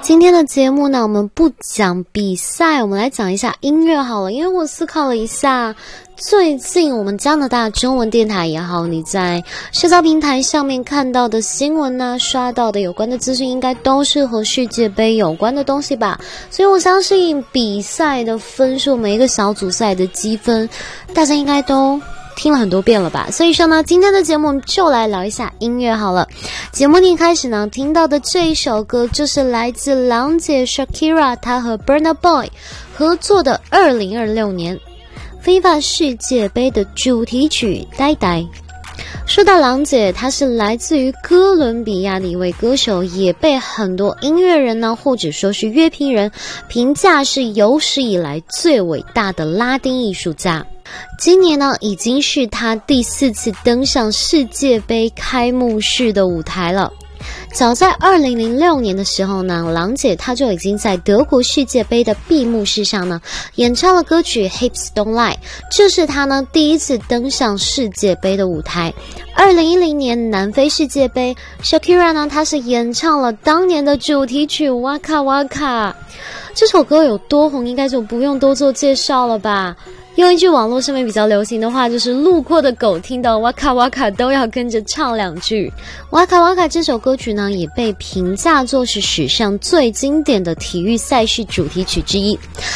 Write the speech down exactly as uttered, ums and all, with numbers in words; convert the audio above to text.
今天的节目呢，我们不讲比赛，我们来讲一下音乐好了。因为我思考了一下，最近我们加拿大中文电台也好，你在社交平台上面看到的新闻呢，刷到的有关的资讯，应该都是和世界杯有关的东西吧。所以我相信比赛的分数，每一个小组赛的积分，大家应该都听了很多遍了吧。所以说呢，今天的节目我们就来聊一下音乐好了。节目一开始呢，听到的这一首歌就是来自郎姐 Shakira 她和 Burna Boy 合作的二零二六年 FIFA 世界杯的主题曲《呆呆》。说到郎姐，她是来自于哥伦比亚的一位歌手，也被很多音乐人呢，或者说是乐评人评价是有史以来最伟大的拉丁艺术家。今年呢，已经是他第四次登上世界杯开幕式的舞台了。早在二零零六年的时候呢，郎姐她就已经在德国世界杯的闭幕式上呢，演唱了歌曲 Hips Don't Lie， 这是她呢第一次登上世界杯的舞台。二零一零年南非世界杯 Shakira 呢，她是演唱了当年的主题曲 Waka Waka。 这首歌有多红，应该就不用多做介绍了吧。用一句网络上面比较流行的话，就是路过的狗听到哇卡哇卡都要跟着唱两句。哇卡哇卡这首歌曲呢，也被评价作是史上最经典的体育赛事主题曲之一。